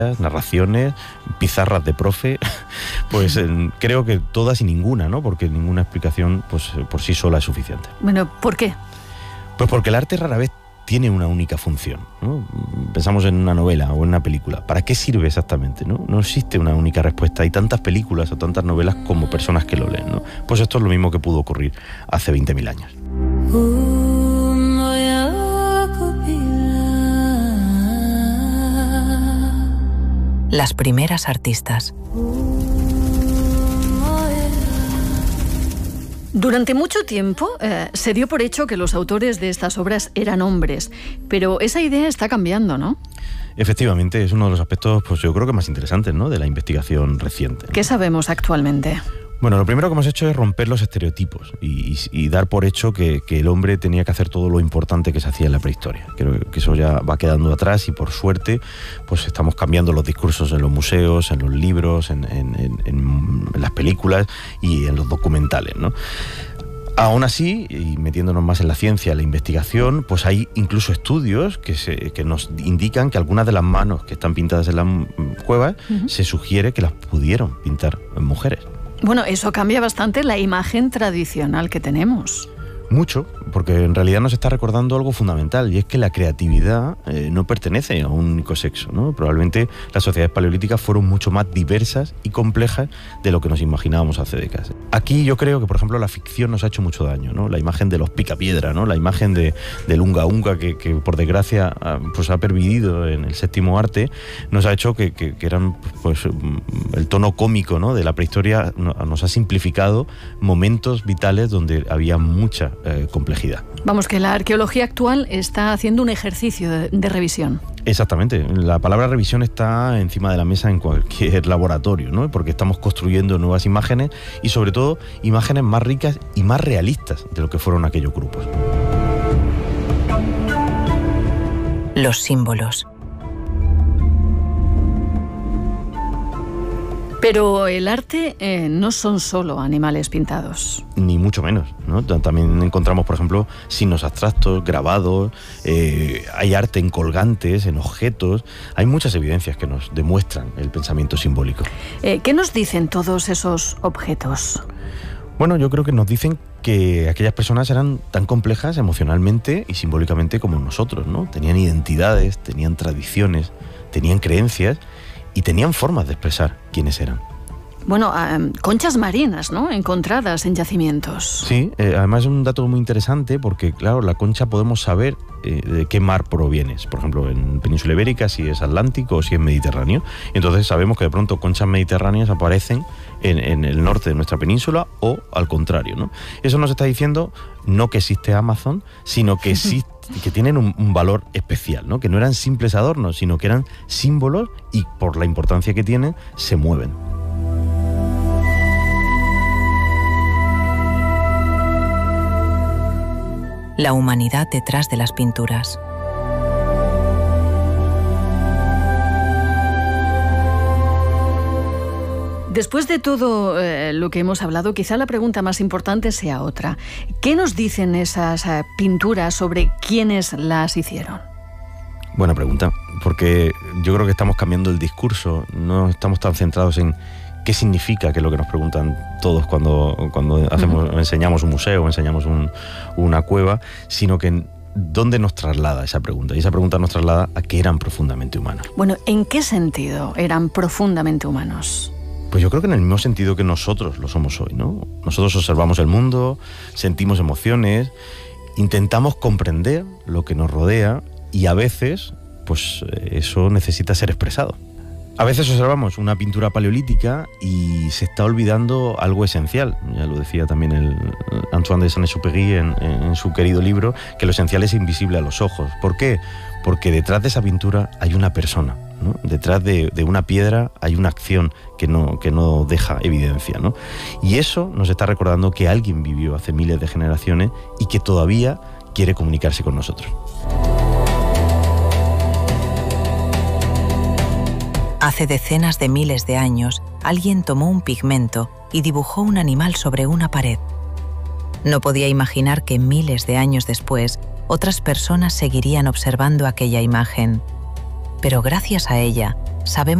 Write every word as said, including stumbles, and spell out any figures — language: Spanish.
narraciones, pizarras de profe, pues eh, creo que todas y ninguna, ¿no? Porque ninguna explicación pues por sí sola es suficiente. Bueno, ¿por qué? Pues porque el arte rara vez tiene una única función, ¿no? Pensamos en una novela o en una película. ¿Para qué sirve exactamente, no? No existe una única respuesta. Hay tantas películas o tantas novelas como personas que lo leen, ¿no? Pues esto es lo mismo que pudo ocurrir hace veinte mil años. Las primeras artistas. Durante mucho tiempo eh, se dio por hecho que los autores de estas obras eran hombres, pero esa idea está cambiando, ¿no? Efectivamente, es uno de los aspectos, pues yo creo que más interesantes, ¿no?, de la investigación reciente, ¿no? ¿Qué sabemos actualmente? Bueno, lo primero que hemos hecho es romper los estereotipos y, y, y dar por hecho que, que el hombre tenía que hacer todo lo importante que se hacía en la prehistoria. Creo que eso ya va quedando atrás y, por suerte, pues estamos cambiando los discursos en los museos, en los libros, en, en, en, en las películas y en los documentales, ¿no? Aún así, y metiéndonos más en la ciencia, en la investigación, pues hay incluso estudios que, se, que nos indican que algunas de las manos que están pintadas en las cuevas, uh-huh, se sugiere que las pudieron pintar mujeres. Bueno, eso cambia bastante la imagen tradicional que tenemos. Mucho, porque en realidad nos está recordando algo fundamental, y es que la creatividad eh, no pertenece a un único sexo, ¿no? Probablemente las sociedades paleolíticas fueron mucho más diversas y complejas de lo que nos imaginábamos hace décadas. Aquí yo creo que, por ejemplo, la ficción nos ha hecho mucho daño, ¿no? La imagen de los picapiedra, ¿no? La imagen de, del unga unga, que, que por desgracia pues ha pervivido en el séptimo arte, nos ha hecho que, que, que eran, pues, el tono cómico, ¿no?, de la prehistoria nos ha simplificado momentos vitales donde había mucha Eh, complejidad. Vamos, que la arqueología actual está haciendo un ejercicio de, de revisión. Exactamente. La palabra revisión está encima de la mesa en cualquier laboratorio, ¿no? Porque estamos construyendo nuevas imágenes y, sobre todo, imágenes más ricas y más realistas de lo que fueron aquellos grupos. Los símbolos. Pero el arte eh, no son solo animales pintados. Ni mucho menos, ¿no? También encontramos, por ejemplo, signos abstractos, grabados, eh, hay arte en colgantes, en objetos. Hay muchas evidencias que nos demuestran el pensamiento simbólico. Eh, ¿Qué nos dicen todos esos objetos? Bueno, yo creo que nos dicen que aquellas personas eran tan complejas emocionalmente y simbólicamente como nosotros, ¿no? Tenían identidades, tenían tradiciones, tenían creencias y tenían formas de expresar quiénes eran. Bueno, um, conchas marinas, ¿no?, encontradas en yacimientos. Sí, eh, además es un dato muy interesante porque, claro, la concha podemos saber eh, de qué mar proviene. Por ejemplo, en Península Ibérica, si es Atlántico o si es Mediterráneo. Entonces sabemos que de pronto conchas mediterráneas aparecen en, en el norte de nuestra península o al contrario, ¿no? Eso nos está diciendo no que existe Amazon, sino que existe que tienen un, un valor especial, ¿no? Que no eran simples adornos, sino que eran símbolos y, por la importancia que tienen, se mueven. La humanidad detrás de las pinturas. Después de todo eh, lo que hemos hablado, quizá la pregunta más importante sea otra. ¿Qué nos dicen esas eh, pinturas sobre quiénes las hicieron? Buena pregunta, porque yo creo que estamos cambiando el discurso, no estamos tan centrados en qué significa, que es lo que nos preguntan todos cuando, cuando hacemos, uh-huh. enseñamos un museo, enseñamos un, una cueva, sino que en dónde nos traslada esa pregunta. Y esa pregunta nos traslada a que eran profundamente humanos. Bueno, ¿en qué sentido eran profundamente humanos? Pues yo creo que en el mismo sentido que nosotros lo somos hoy, ¿no? Nosotros observamos el mundo, sentimos emociones, intentamos comprender lo que nos rodea y a veces, pues eso necesita ser expresado. A veces observamos una pintura paleolítica y se está olvidando algo esencial. Ya lo decía también el Antoine de Saint-Exupéry en, en su querido libro, que lo esencial es invisible a los ojos. ¿Por qué? Porque detrás de esa pintura hay una persona, ¿no? Detrás de, de una piedra hay una acción que no, que no deja evidencia, ¿no? Y eso nos está recordando que alguien vivió hace miles de generaciones y que todavía quiere comunicarse con nosotros. Hace decenas de miles de años, alguien tomó un pigmento y dibujó un animal sobre una pared. No podía imaginar que miles de años después, otras personas seguirían observando aquella imagen. Pero gracias a ella, sabemos